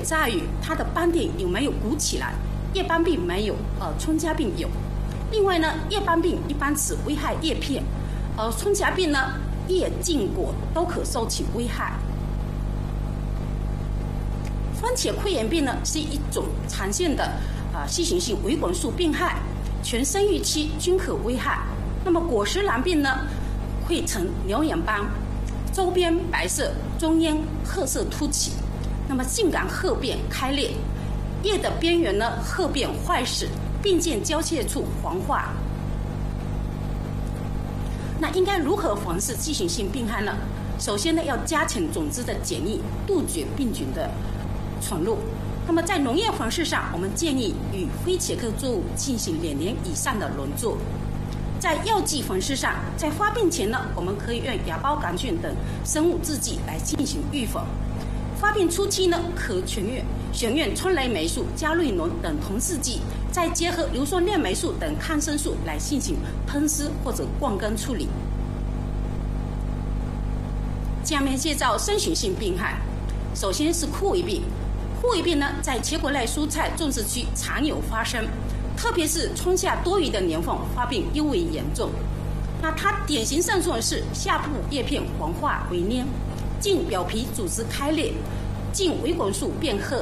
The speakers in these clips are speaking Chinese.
在于它的斑点有没有鼓起来，叶斑病没有，葱夹病有。另外呢，叶斑病一般只危害叶片，葱夹病呢，叶茎果都可受其危害。番茄溃疡病呢是一种常见的细菌性维管束病害，全生育期均可危害。那么果实蓝病呢，会呈燎原斑，周边白色，中间褐色凸起，那么茎秆褐变开裂，叶的边缘呢褐变坏死，并见交界处黄化。那应该如何防治寄生性病害呢？首先呢，要加强种子的检疫，杜绝病菌的闯入。那么在农业方式上，我们建议与非茄科作物进行2年以上的轮作。在药剂方式上，在发病前呢，我们可以用芽孢杆菌等生物制剂来进行预防。发病初期呢，可选用春雷霉素、加瑞农等同制剂，再结合硫酸链霉素等抗生素来进行喷施或者灌根处理。下面介绍生菌性病害，首先是枯萎病。枯萎病呢，在茄果类蔬菜种植区常有发生，特别是春夏多雨的年份发病尤为严重。那它典型症状是下部叶片黄化为黏，茎表皮组织开裂，茎维管束变褐。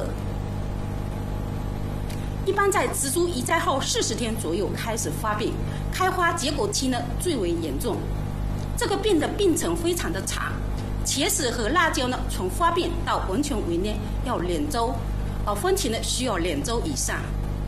一般在植株移栽后40天左右开始发病，开花结果期呢最为严重。这个病的病程非常的长，茄子和辣椒呢从发病到完全为蔫要2周，番茄呢需要2周以上。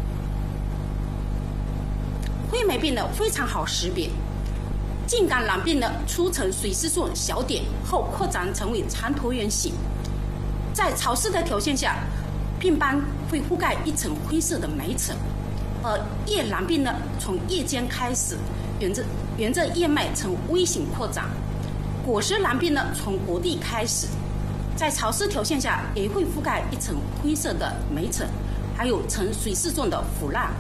灰霉病呢非常好识别，茎秆蓝病呢初呈水丝状小点，后扩展成为长椭圆形，在潮湿的条件下，病斑会覆盖一层灰色的霉层。叶蓝病呢从叶尖开始，沿着叶脉呈微型扩展。果实蓝病呢从果蒂开始，在潮湿条件下也会覆盖一层灰色的霉层，还有呈水丝状的腐烂。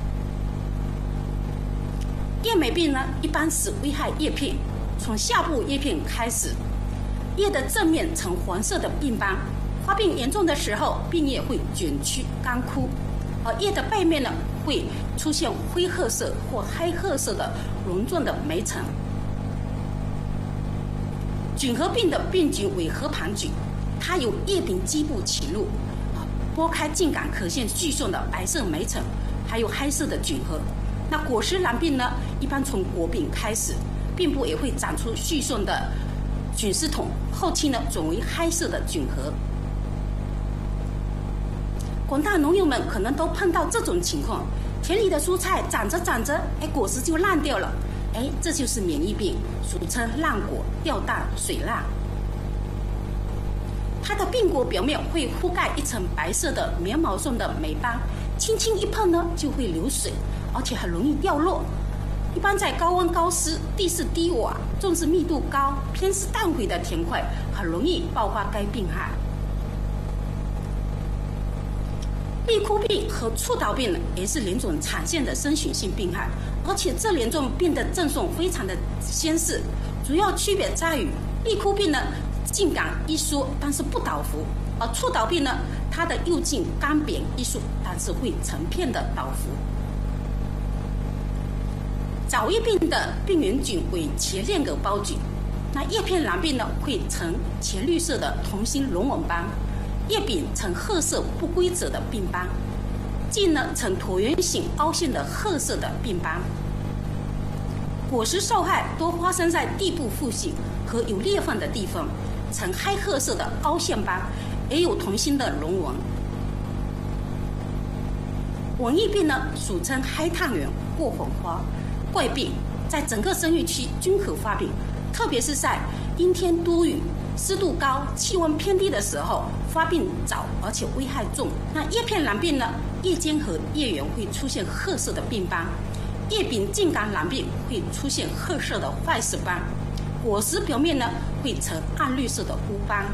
叶霉病呢一般是危害叶片，从下部叶片开始，叶的正面呈黄色的病斑，发病严重的时候，病叶会卷曲干枯，而叶的背面呢会出现灰褐色或黑褐色的绒状的霉层。菌核病的病菌为核盘菌，它由叶柄基部侵入，剥开茎秆可见巨状的白色霉层，还有黑色的菌核。那果实蓝病呢，一般从果柄开始，病部也会长出絮状的菌丝筒，后期呢转为黑色的菌核。广大农友们可能都碰到这种情况，田里的蔬菜长着长着，果实就烂掉了，这就是免疫病，俗称烂果、掉蛋、水烂。它的病果表面会覆盖一层白色的棉毛状的霉斑，轻轻一碰呢就会流水，而且很容易掉落。一般在高温高湿、地势低洼、种植密度高、偏湿淡灰的田块，很容易爆发该病害。立枯病和触倒病也是2种常见的生菌性病害，而且这2种病的症状非常的相似，主要区别在于立枯病呢茎秆一缩，但是不倒伏；而触倒病呢，它的幼茎干扁一缩，但是会成片的倒伏。早叶病的病原菌为茄链葛孢菌，那叶片蓝病呢会呈浅绿色的同心绒纹斑，叶柄呈褐色不规则的病斑，茎呢呈椭圆形凹陷的褐色的病斑。果实受害多发生在地部附近和有裂缝的地方，呈黑褐色的凹陷斑，也有同心的绒纹。蚊疫病呢俗称黑炭圆或粉花怪病，在整个生育期均可发病，特别是在阴天多雨、湿度高、气温偏低的时候，发病早而且危害重。那叶片蓝病呢，叶尖和叶缘会出现褐色的病斑，叶柄茎秆蓝病会出现褐色的坏死斑，果实表面呢会呈暗绿色的污斑。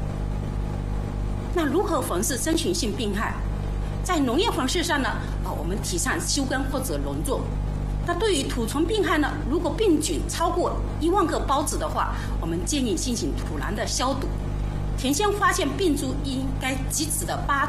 那如何防治真菌性病害？在农业方式上呢，我们提倡休耕或者轮作。那对于土虫病害呢，如果病菌超过1万个孢子的话，我们建议进行土壤的消毒。田间发现病株，应该及时的拔